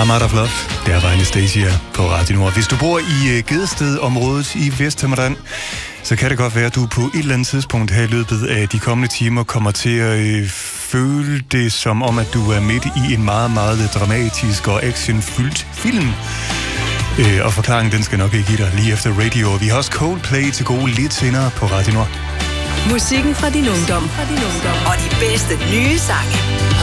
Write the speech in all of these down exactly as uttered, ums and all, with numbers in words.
I'm Out of Love. Der var Anastasia på Radio Nord. Hvis du bor i uh, Gedested-området i Vesthimmerland, så kan det godt være, at du på et eller andet tidspunkt her i løbet af de kommende timer kommer til at uh, føle det som om, at du er midt i en meget, meget dramatisk og actionfyldt film. Uh, og forklaringen, den skal nok ikke give dig lige efter radio. Vi har også Coldplay til gode lidt senere på Radio Nord. Musikken fra din ungdom, fra din ungdom. Og de bedste nye sange.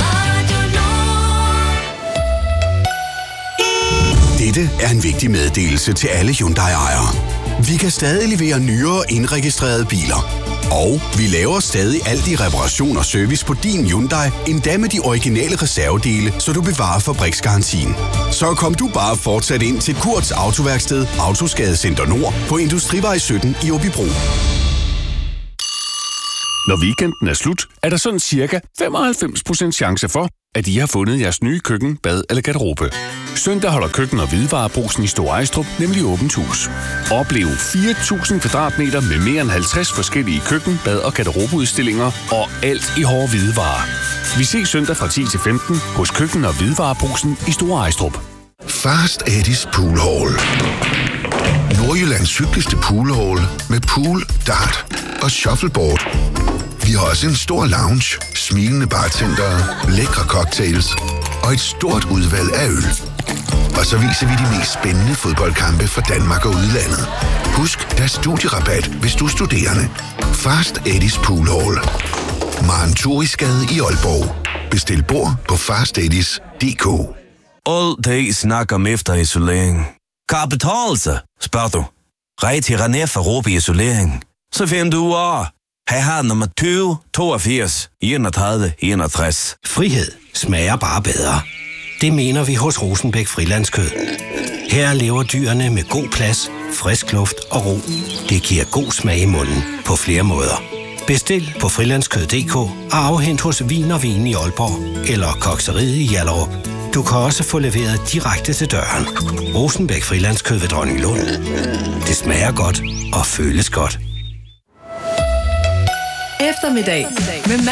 Dette er en vigtig meddelelse til alle Hyundai-ejere. Vi kan stadig levere nyere indregistrerede biler. Og vi laver stadig alt i reparation og service på din Hyundai, endda med de originale reservedele, så du bevarer fabriksgarantien. Så kom du bare fortsat ind til Kurts Autoværksted, Autoskadecenter Nord på Industrivej sytten i Åbybro. Når weekenden er slut, er der sådan cirka femoghalvfems procent chance for, at I har fundet jeres nye køkken, bad eller garderobe. Søndag holder Køkken- og Hvidevarebrugsen i Store Ejstrup nemlig åbent hus. Oplev fire tusind kvadratmeter med mere end halvtreds forskellige køkken-, bad- og garderobeudstillinger og alt i hårde hvidevarer. Vi ses søndag fra ti til femten hos Køkken- og Hvidevarebrugsen i Store Ejstrup. Fast Eddie's Pool Hall. Nordjyllands hyggeligste poolhall med pool, dart og shuffleboard. Vi har også en stor lounge, smilende bartendere, lækre cocktails og et stort udvalg af øl. Og så viser vi de mest spændende fodboldkampe fra Danmark og udlandet. Husk, der er studierabat, hvis du er studerende. Fast Eddie's Pool Hall. Maren Turisgade i Aalborg. Bestil bord på fast eddies punktum d k. All day snakker om efterisolering. Kan det betale sig, spørger du? Rej til René for Råbe Isolering. Så finder du ud af. Her har nummer tyve toogfirs enogtredive enogtres. Frihed smager bare bedre. Det mener vi hos Rosenbæk Frilandskød. Her lever dyrene med god plads, frisk luft og ro. Det giver god smag i munden på flere måder. Bestil på frilandskød punktum d k og afhent hos Vin og Vin i Aalborg eller Kokseriet i Hjallerup. Du kan også få leveret direkte til døren. Rosenbæk Frilandskød ved Dronninglund. Det smager godt og føles godt. Eftermiddag med